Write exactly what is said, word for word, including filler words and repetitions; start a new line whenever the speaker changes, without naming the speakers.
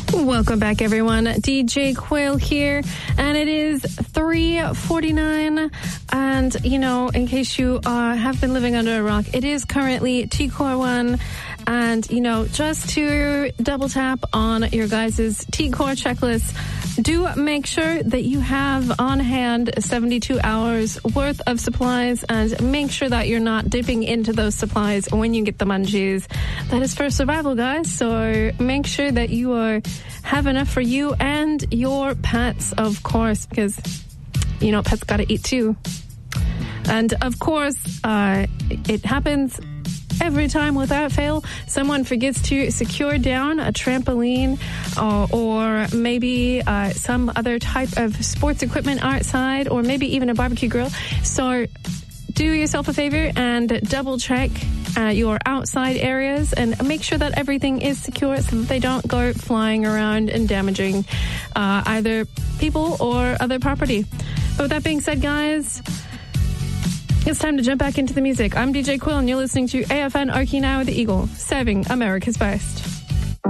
Welcome back, everyone. D J Quail here, and it is three forty-nine. And, you know, in case you uh, have been living under a rock, it is currently T Core one. And, you know, just to double tap on your guys' T Core checklist, do make sure that you have on hand seventy-two hours worth of supplies, and make sure that you're not dipping into those supplies when you get the munchies. That is for survival, guys. So make sure that you are have enough for you and your pets, of course, because, you know, pets got to eat too. And of course, uh, it happens every time without fail. Someone forgets to secure down a trampoline uh, or maybe uh, some other type of sports equipment outside, or maybe even a barbecue grill. So do yourself a favor and double check uh, your outside areas and make sure that everything is secure so that they don't go flying around and damaging uh, either people or other property. But with that being said, guys, it's time to jump back into the music. I'm D J Quill, and you're listening to A F N Okinawa The Eagle, serving America's best.